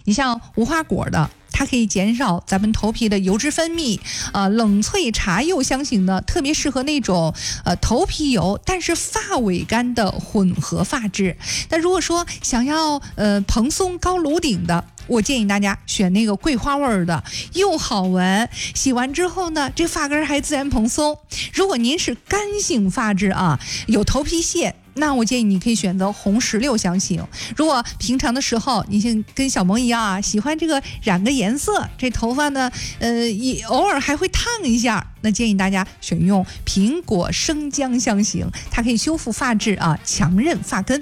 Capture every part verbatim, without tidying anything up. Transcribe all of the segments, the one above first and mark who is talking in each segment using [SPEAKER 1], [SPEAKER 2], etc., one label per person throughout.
[SPEAKER 1] 你像无花果的，它可以减少咱们头皮的油脂分泌，呃，冷萃茶柚香型呢，特别适合那种呃头皮油但是发尾干的混合发质。那如果说想要呃蓬松高颅顶的，我建议大家选那个桂花味儿的，又好闻，洗完之后呢，这发根还自然蓬松。如果您是干性发质啊，有头皮屑，那我建议你可以选择红石榴香型。如果平常的时候你像跟小萌一样啊，喜欢这个染个颜色，这头发呢呃也偶尔还会烫一下，那建议大家选用苹果生姜香型，它可以修复发质啊，强韧发根。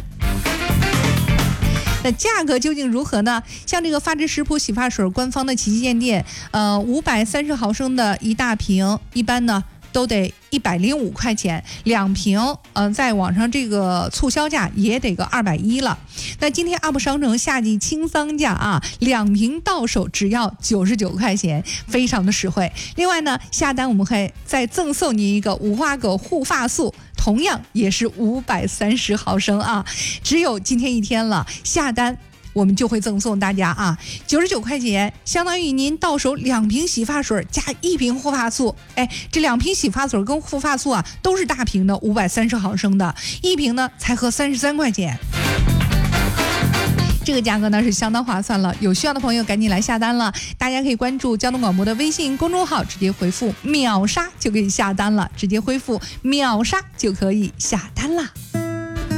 [SPEAKER 1] 那价格究竟如何呢？像这个发质食谱洗发水官方的旗舰店，呃，五百三十毫升的一大瓶，一般呢都得一百零五块钱，两瓶，呃，在网上这个促销价也得个二百一了。那今天 U P 商城夏季清仓价啊，两瓶到手只要九十九块钱，非常的实惠。另外呢，下单我们会再赠送您一个无花果护发素。同样也是五百三十毫升啊，只有今天一天了，下单我们就会赠送大家啊九十九块钱，相当于您到手两瓶洗发水加一瓶护发素。哎，这两瓶洗发水跟护发素啊都是大瓶的五百三十毫升的，一瓶呢才合三十三块钱。这个价格呢是相当划算了，有需要的朋友赶紧来下单了。大家可以关注交通广播的微信公众号，直接回复秒杀就可以下单了，直接恢复秒杀就可以下单了。